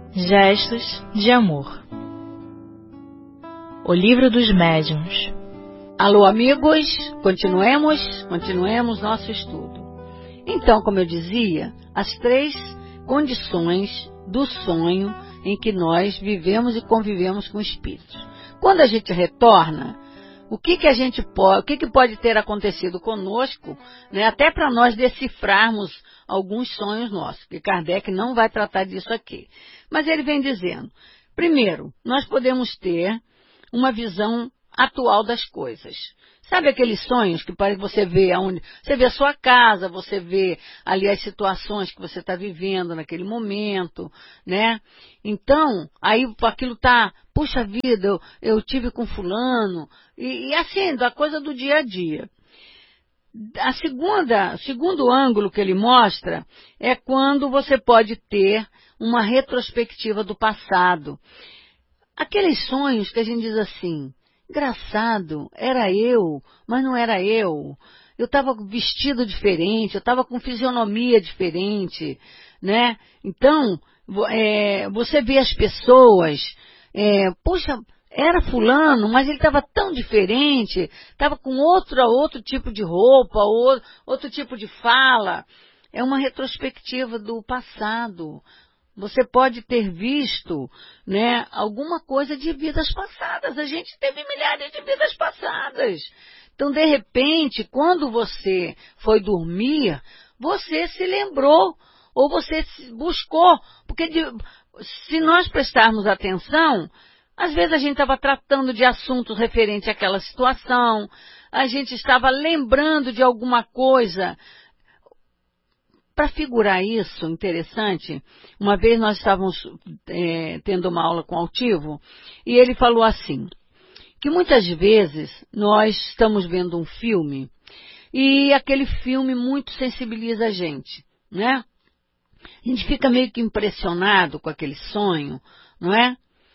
Gestos de amor. O livro dos médiuns. Alô, amigos, continuemos nosso estudo. Então, como eu dizia, as 3 condições do sonho em que nós vivemos e convivemos com espíritos. Quando a gente retorna, o que pode ter acontecido conosco, né, até para nós decifrarmos alguns sonhos nossos, que Kardec não vai tratar disso aqui. Mas ele vem dizendo, primeiro, nós podemos ter uma visão atual das coisas. Sabe aqueles sonhos que parece que você vê a sua casa, você vê ali as situações que você está vivendo naquele momento, né? Então, aí aquilo tá, puxa vida, eu tive com fulano, e assim, da coisa do dia a dia. O segundo ângulo que ele mostra é quando você pode ter uma retrospectiva do passado. Aqueles sonhos que a gente diz assim, engraçado, era eu, mas não era eu. Eu estava vestido diferente, eu estava com fisionomia diferente, né? Então, você vê as pessoas, puxa, era fulano, mas ele estava tão diferente, estava com outro tipo de roupa, outro tipo de fala. É uma retrospectiva do passado. Você pode ter visto, né, alguma coisa de vidas passadas. A gente teve milhares de vidas passadas. Então, de repente, quando você foi dormir, você se lembrou, ou você buscou. Porque se nós prestarmos atenção, às vezes a gente estava tratando de assuntos referentes àquela situação, a gente estava lembrando de alguma coisa. Para figurar isso, interessante, uma vez nós estávamos tendo uma aula com o Altivo, e ele falou assim, que muitas vezes nós estamos vendo um filme, e aquele filme muito sensibiliza a gente, né? A gente fica meio que impressionado com aquele sonho, não é?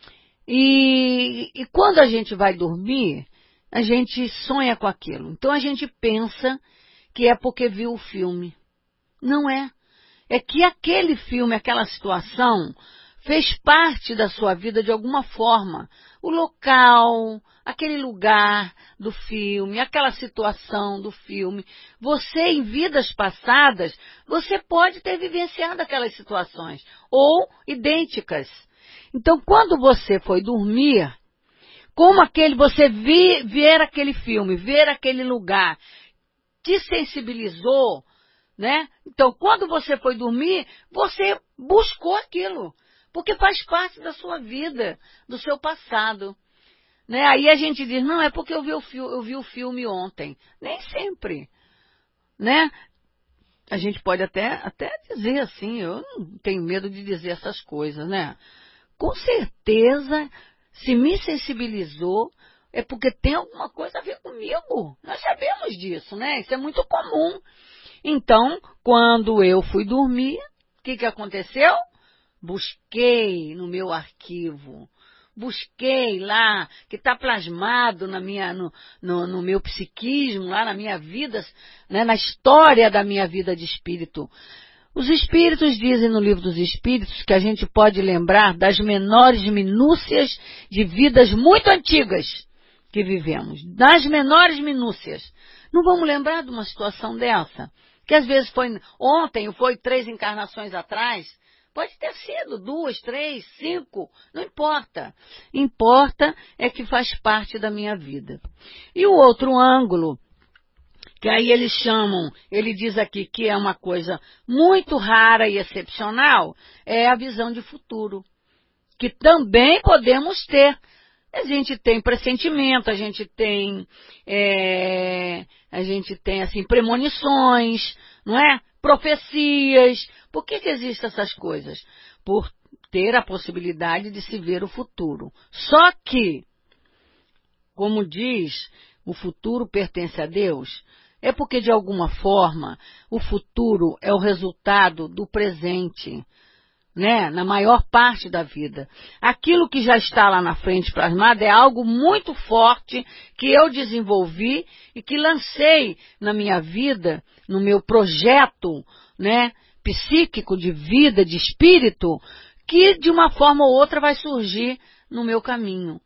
E quando a gente vai dormir, a gente sonha com aquilo. Então a gente pensa que é porque viu o filme. Não é. É que aquele filme, aquela situação, fez parte da sua vida de alguma forma. O local, aquele lugar do filme, aquela situação do filme. Você, em vidas passadas, você pode ter vivenciado aquelas situações, ou idênticas. Então, quando você foi dormir, como você ver aquele filme, ver aquele lugar, te sensibilizou, né? Então, quando você foi dormir, você buscou aquilo, porque faz parte da sua vida, do seu passado. Né? Aí a gente diz, não, é porque eu vi o filme ontem. Nem sempre. Né? A gente pode até dizer assim, eu não tenho medo de dizer essas coisas, né? Com certeza, se me sensibilizou, é porque tem alguma coisa a ver comigo. Nós sabemos disso, né? Isso é muito comum. Então, quando eu fui dormir, o que aconteceu? Busquei no meu arquivo, busquei lá, que está plasmado no meu psiquismo, lá na minha vida, né, na história da minha vida de espírito. Os espíritos dizem no livro dos espíritos que a gente pode lembrar das menores minúcias de vidas muito antigas que vivemos, das menores minúcias. Não vamos lembrar de uma situação dessa? Que às vezes foi ontem, ou foi 3 encarnações atrás, pode ter sido 2, 3, 5, não importa. Importa é que faz parte da minha vida. E o outro ângulo, que aí ele diz aqui que é uma coisa muito rara e excepcional, é a visão de futuro, que também podemos ter. A gente tem pressentimento, a gente tem assim, premonições, não é? Profecias. Por que existem essas coisas? Por ter a possibilidade de se ver o futuro. Só que, como diz, o futuro pertence a Deus, é porque de alguma forma o futuro é o resultado do presente. Né, na maior parte da vida. Aquilo que já está lá na frente plasmado é algo muito forte que eu desenvolvi e que lancei na minha vida, no meu projeto, né, psíquico de vida, de espírito, que de uma forma ou outra vai surgir no meu caminho.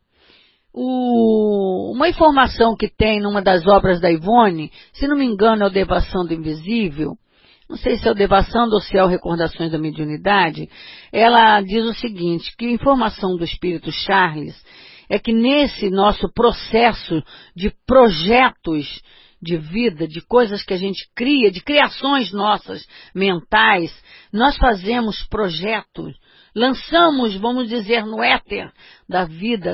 Uma informação que tem numa das obras da Ivone, se não me engano é o Devassando do Invisível, não sei se é o Devassando ou se é o Recordações da Mediunidade, ela diz o seguinte, que a informação do Espírito Charles é que nesse nosso processo de projetos de vida, de coisas que a gente cria, de criações nossas mentais, nós fazemos projetos, lançamos, vamos dizer, no éter da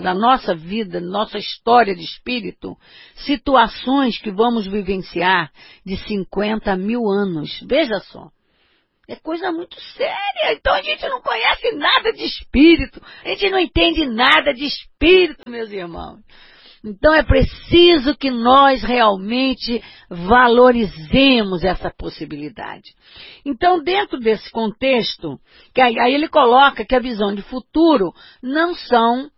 nossa história de espírito, situações que vamos vivenciar de 50 mil anos. Veja só. É coisa muito séria. Então a gente não conhece nada de espírito. A gente não entende nada de espírito, meus irmãos. Então é preciso que nós realmente valorizemos essa possibilidade. Então, dentro desse contexto, que aí ele coloca que a visão de futuro não são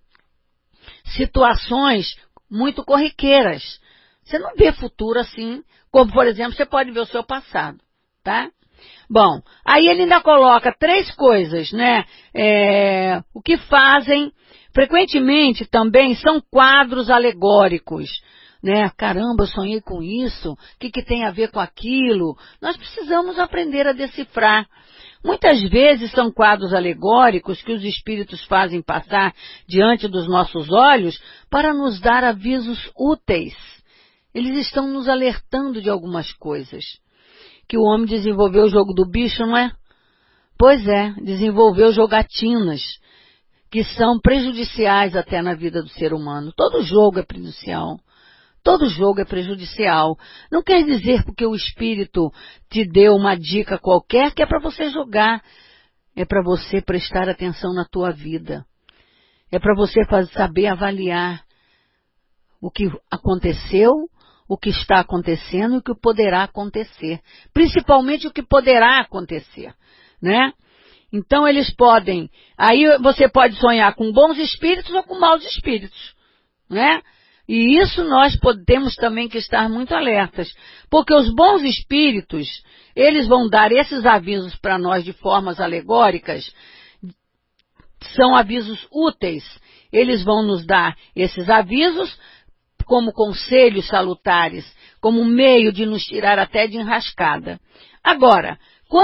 situações muito corriqueiras. Você não vê futuro assim, como, por exemplo, você pode ver o seu passado, tá? Bom, aí ele ainda coloca 3 coisas, né? O que fazem, frequentemente também, são quadros alegóricos, né? Caramba, eu sonhei com isso, o que tem a ver com aquilo? Nós precisamos aprender a decifrar. Muitas vezes são quadros alegóricos que os espíritos fazem passar diante dos nossos olhos para nos dar avisos úteis. Eles estão nos alertando de algumas coisas. Que o homem desenvolveu o jogo do bicho, não é? Pois é, desenvolveu jogatinas, que são prejudiciais até na vida do ser humano. Todo jogo é prejudicial. Todo jogo é prejudicial. Não quer dizer porque o espírito te deu uma dica qualquer que é para você jogar. É para você prestar atenção na tua vida. É para você saber avaliar o que aconteceu, o que está acontecendo e o que poderá acontecer. Principalmente o que poderá acontecer, né? Então eles podem, aí você pode sonhar com bons espíritos ou com maus espíritos, né? E isso nós temos também que estar muito alertas, porque os bons espíritos, eles vão dar esses avisos para nós de formas alegóricas, são avisos úteis. Eles vão nos dar esses avisos como conselhos salutares, como meio de nos tirar até de enrascada. Agora,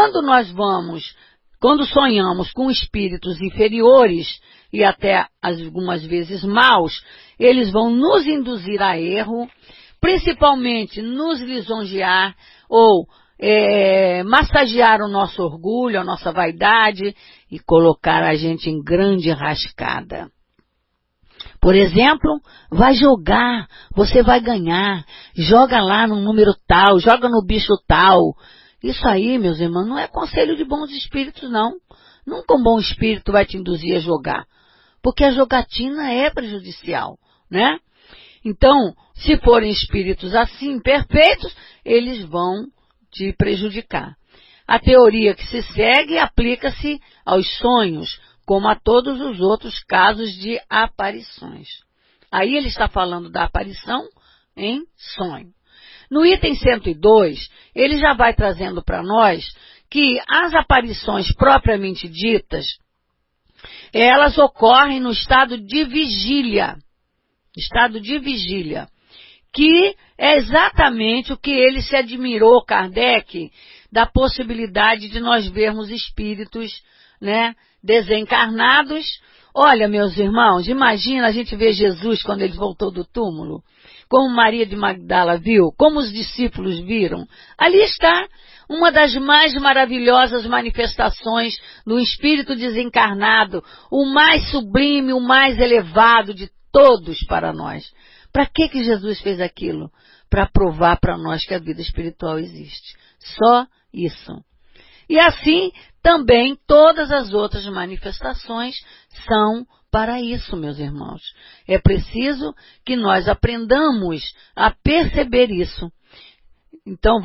quando sonhamos com espíritos inferiores e até algumas vezes maus, eles vão nos induzir a erro, principalmente nos lisonjear ou massagear o nosso orgulho, a nossa vaidade e colocar a gente em grande enrascada. Por exemplo, vai jogar, você vai ganhar, joga lá no número tal, joga no bicho tal. Isso aí, meus irmãos, não é conselho de bons espíritos, não. Nunca um bom espírito vai te induzir a jogar, porque a jogatina é prejudicial, né? Então, se forem espíritos assim, perfeitos, eles vão te prejudicar. A teoria que se segue aplica-se aos sonhos, como a todos os outros casos de aparições. Aí ele está falando da aparição em sonho. No item 102, ele já vai trazendo para nós que as aparições propriamente ditas, elas ocorrem no estado de vigília. Estado de vigília. Que é exatamente o que ele se admirou, Kardec, da possibilidade de nós vermos espíritos, né, desencarnados. Olha, meus irmãos, imagina a gente ver Jesus quando ele voltou do túmulo, como Maria de Magdala viu, como os discípulos viram. Ali está uma das mais maravilhosas manifestações do espírito desencarnado, o mais sublime, o mais elevado de todos para nós. Para que Jesus fez aquilo? Para provar para nós que a vida espiritual existe. Só isso. E assim, também todas as outras manifestações são para isso, meus irmãos. É preciso que nós aprendamos a perceber isso. Então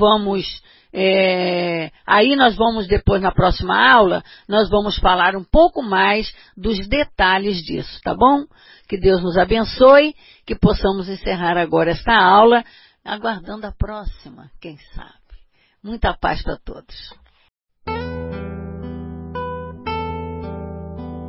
aí nós vamos depois na próxima aula, nós vamos falar um pouco mais dos detalhes disso, tá bom? Que Deus nos abençoe, que possamos encerrar agora esta aula, aguardando a próxima, quem sabe. Muita paz para todos.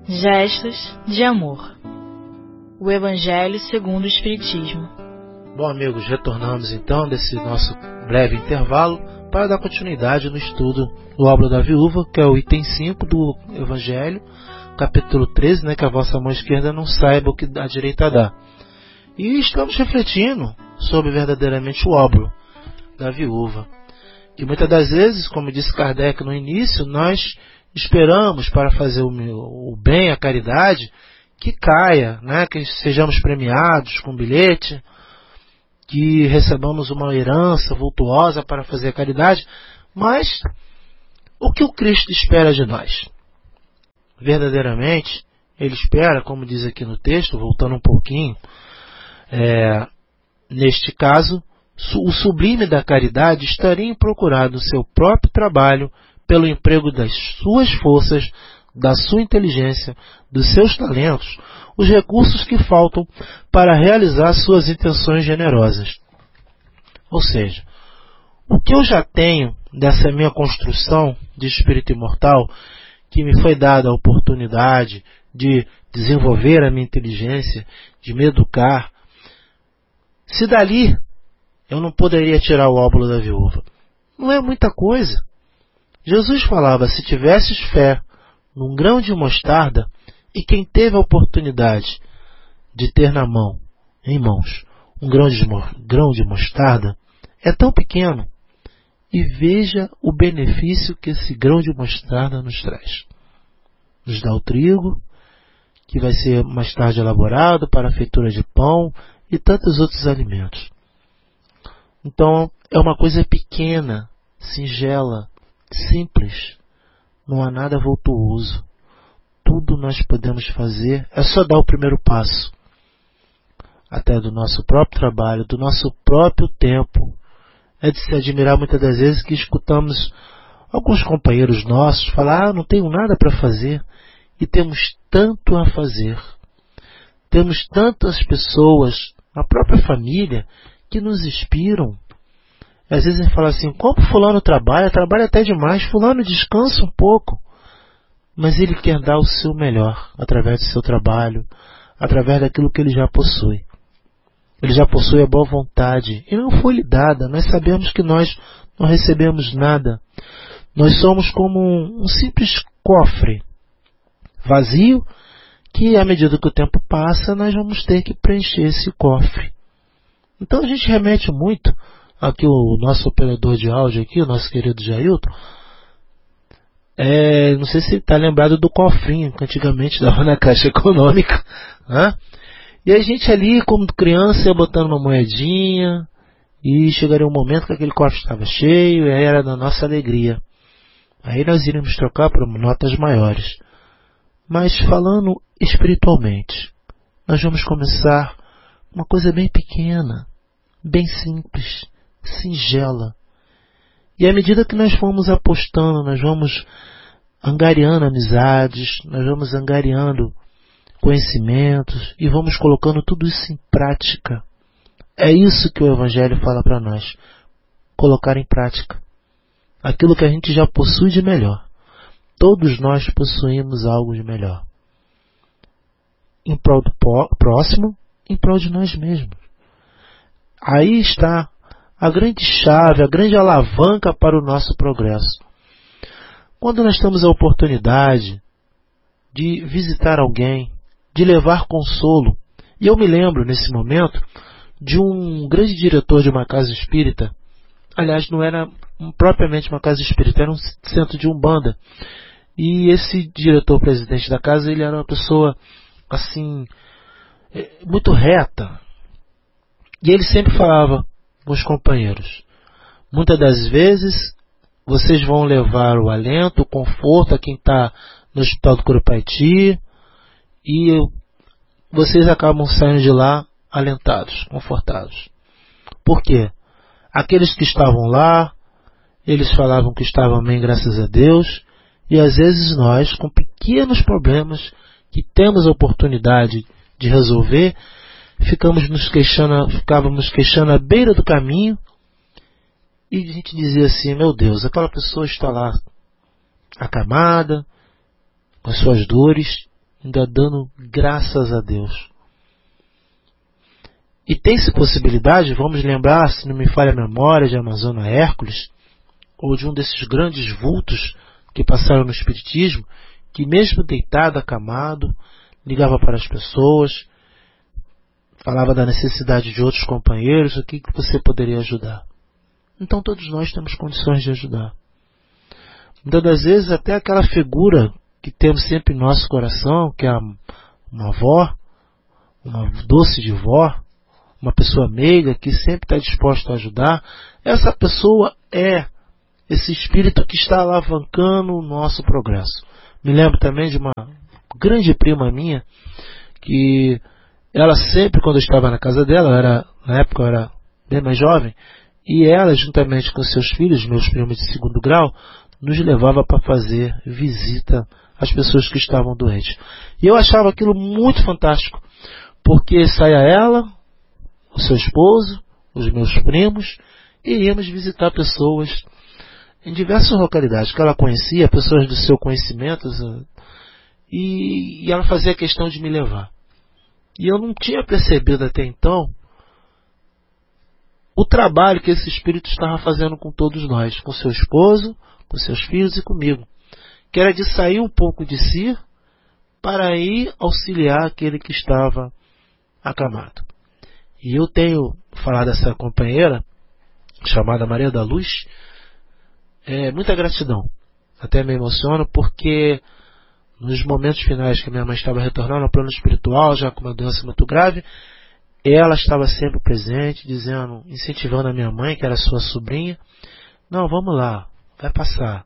Gestos de amor. O Evangelho segundo o Espiritismo. Bom, amigos, retornamos então desse nosso breve intervalo para dar continuidade no estudo do Óbolo da Viúva, que é o item 5 do Evangelho, capítulo 13, né, que a vossa mão esquerda não saiba o que a direita dá. E estamos refletindo sobre verdadeiramente o óbolo da viúva. Que muitas das vezes, como disse Kardec no início, nós esperamos para fazer o bem, a caridade, que caia, né, que sejamos premiados com bilhete, que recebamos uma herança vultuosa para fazer a caridade, mas o que o Cristo espera de nós? Verdadeiramente, Ele espera, como diz aqui no texto, voltando um pouquinho, neste caso, o sublime da caridade estaria em procurar no seu próprio trabalho, pelo emprego das suas forças, da sua inteligência, dos seus talentos, os recursos que faltam para realizar suas intenções generosas. Ou seja, o que eu já tenho dessa minha construção de espírito imortal, que me foi dada a oportunidade de desenvolver a minha inteligência, de me educar, se dali eu não poderia tirar o óbolo da viúva, não é muita coisa. Jesus falava, se tivesses fé num grão de mostarda, e quem teve a oportunidade de ter em mãos, um grão de mostarda, é tão pequeno, e veja o benefício que esse grão de mostarda nos traz. Nos dá o trigo, que vai ser mais tarde elaborado para a feitura de pão e tantos outros alimentos. Então, é uma coisa pequena, singela, simples, não há nada vultuoso. Tudo nós podemos fazer, é só dar o primeiro passo. Até do nosso próprio trabalho, do nosso próprio tempo. É de se admirar muitas das vezes que escutamos alguns companheiros nossos falar, não tenho nada para fazer, e temos tanto a fazer. Temos tantas pessoas, a própria família, que nos inspiram. Às vezes a gente fala assim, como fulano trabalha até demais, fulano descansa um pouco. Mas ele quer dar o seu melhor, através do seu trabalho, através daquilo que ele já possui. Ele já possui a boa vontade, e não foi lhe dada. Nós sabemos que nós não recebemos nada. Nós somos como um simples cofre, vazio, que à medida que o tempo passa, nós vamos ter que preencher esse cofre. Então a gente remete muito aqui o nosso operador de áudio aqui, o nosso querido Jailton, não sei se está lembrado do cofrinho que antigamente dava na Caixa Econômica, né? E a gente ali, como criança, ia botando uma moedinha, e chegaria um momento que aquele cofre estava cheio, e aí era da nossa alegria. Aí nós iríamos trocar por notas maiores. Mas falando espiritualmente, nós vamos começar uma coisa bem pequena, bem simples, singela. E à medida que nós vamos apostando, nós vamos angariando amizades, nós vamos angariando conhecimentos e vamos colocando tudo isso em prática. É isso que o Evangelho fala para nós. Colocar em prática aquilo que a gente já possui de melhor. Todos nós possuímos algo de melhor. Em prol do próximo, em prol de nós mesmos. Aí está a grande chave, a grande alavanca para o nosso progresso. Quando nós temos a oportunidade de visitar alguém, de levar consolo, e eu me lembro nesse momento de um grande diretor de uma casa espírita, aliás, não era propriamente uma casa espírita, era um centro de Umbanda, e esse diretor-presidente da casa, ele era uma pessoa assim, muito reta, e ele sempre falava com os companheiros, muitas das vezes vocês vão levar o alento, o conforto a quem está no Hospital do Curupaiti, e vocês acabam saindo de lá alentados, confortados. Por quê? Aqueles que estavam lá, eles falavam que estavam bem, graças a Deus, e às vezes nós, com pequenos problemas que temos a oportunidade de resolver, ficávamos queixando à beira do caminho, e a gente dizia assim, meu Deus, aquela pessoa está lá acamada, com as suas dores, ainda dando graças a Deus. E tem-se possibilidade, vamos lembrar, se não me falha a memória, de Amazônia Hércules, ou de um desses grandes vultos que passaram no Espiritismo, que mesmo deitado, acamado, ligava para as pessoas, falava da necessidade de outros companheiros, o que você poderia ajudar. Então todos nós temos condições de ajudar. Muitas das vezes até aquela figura que temos sempre em nosso coração, que é uma avó, uma doce de vó, uma pessoa meiga que sempre está disposta a ajudar, essa pessoa é esse espírito que está alavancando o nosso progresso. Me lembro também de uma grande prima minha, que ela sempre, quando eu estava na casa dela, na época eu era bem mais jovem, e ela, juntamente com seus filhos, meus primos de segundo grau, nos levava para fazer visita às pessoas que estavam doentes. E eu achava aquilo muito fantástico, porque saía ela, o seu esposo, os meus primos, e íamos visitar pessoas em diversas localidades que ela conhecia, pessoas do seu conhecimento, e ela fazia questão de me levar. E eu não tinha percebido até então o trabalho que esse espírito estava fazendo com todos nós, com seu esposo, com seus filhos e comigo, que era de sair um pouco de si para ir auxiliar aquele que estava acamado. E eu tenho falado dessa companheira, chamada Maria da Luz, muita gratidão. Até me emociono porque nos momentos finais que minha mãe estava retornando ao plano espiritual, já com uma doença muito grave, ela estava sempre presente, dizendo, incentivando a minha mãe, que era sua sobrinha, não, vamos lá, vai passar,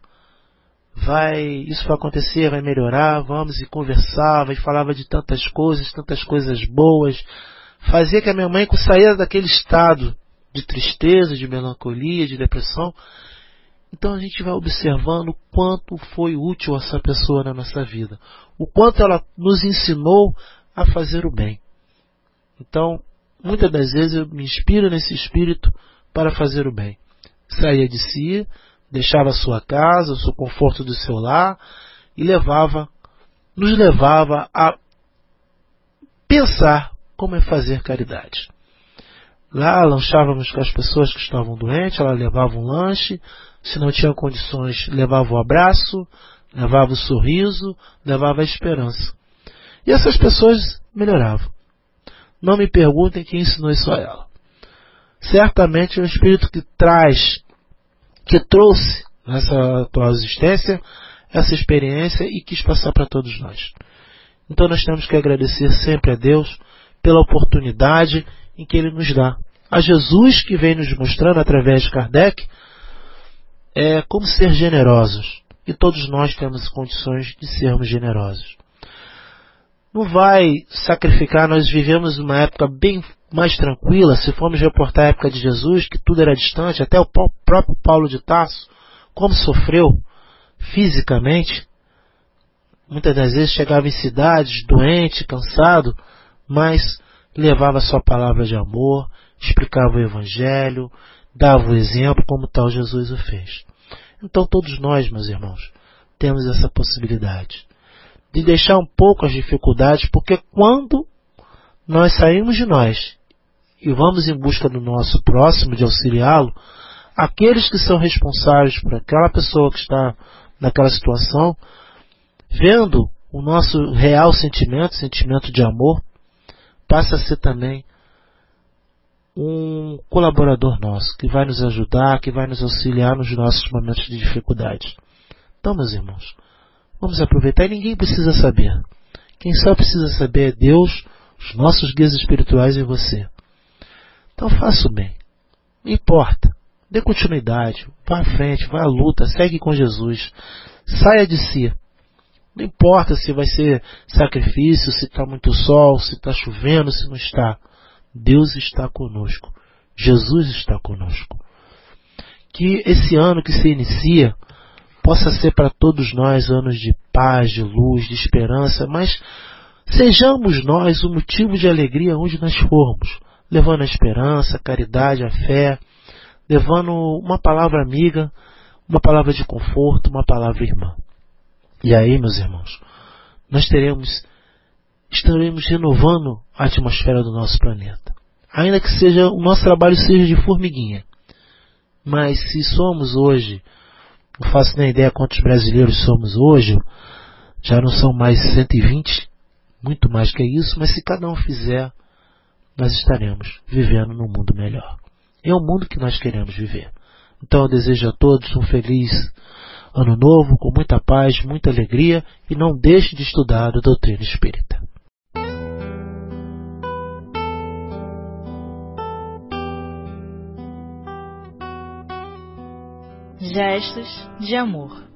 isso vai acontecer, vai melhorar, vamos, e conversava, e falava de tantas coisas boas, fazia que a minha mãe saía daquele estado de tristeza, de melancolia, de depressão. Então a gente vai observando o quanto foi útil essa pessoa na nossa vida, o quanto ela nos ensinou a fazer o bem. Então, muitas das vezes eu me inspiro nesse espírito para fazer o bem. Saía de si, deixava a sua casa, o seu conforto do seu lar e nos levava a pensar como é fazer caridade. Lá lanchávamos com as pessoas que estavam doentes, ela levava um lanche, se não tinha condições, levava o abraço, levava o sorriso, levava a esperança. E essas pessoas melhoravam. Não me perguntem quem ensinou isso a ela. Certamente é um espírito que trouxe nessa atual existência essa experiência e quis passar para todos nós. Então nós temos que agradecer sempre a Deus pela oportunidade em que Ele nos dá. A Jesus, que vem nos mostrando através de Kardec como ser generosos. E todos nós temos condições de sermos generosos. Não vai sacrificar, nós vivemos uma época bem mais tranquila. Se formos reportar a época de Jesus, que tudo era distante, até o próprio Paulo de Tarso, como sofreu fisicamente, muitas das vezes chegava em cidades doente, cansado, mas levava a sua palavra de amor, explicava o Evangelho, dava o exemplo como tal Jesus o fez. Então todos nós, meus irmãos, temos essa possibilidade de deixar um pouco as dificuldades, porque quando nós saímos de nós e vamos em busca do nosso próximo, de auxiliá-lo, aqueles que são responsáveis por aquela pessoa que está naquela situação, vendo o nosso real sentimento de amor, passa a ser também um colaborador nosso, que vai nos ajudar, que vai nos auxiliar nos nossos momentos de dificuldade. Então, meus irmãos, vamos aproveitar, e ninguém precisa saber. Quem só precisa saber é Deus, os nossos guias espirituais e você. Então faça o bem. Não importa. Dê continuidade. Vá à frente, vá à luta, segue com Jesus. Saia de si. Não importa se vai ser sacrifício, se está muito sol, se está chovendo, se não está. Deus está conosco. Jesus está conosco. Que esse ano que se inicia possa ser para todos nós anos de paz, de luz, de esperança, mas sejamos nós o motivo de alegria onde nós formos, levando a esperança, a caridade, a fé, levando uma palavra amiga, uma palavra de conforto, uma palavra irmã. E aí, meus irmãos, nós teremos estaremos renovando a atmosfera do nosso planeta. Ainda que o nosso trabalho seja de formiguinha. Mas se somos hoje, não faço nem ideia quantos brasileiros somos hoje, já não são mais 120, muito mais que isso, mas se cada um fizer, nós estaremos vivendo num mundo melhor. É o mundo que nós queremos viver. Então eu desejo a todos um feliz ano novo, com muita paz, muita alegria, e não deixe de estudar a doutrina espírita. Gestos de amor.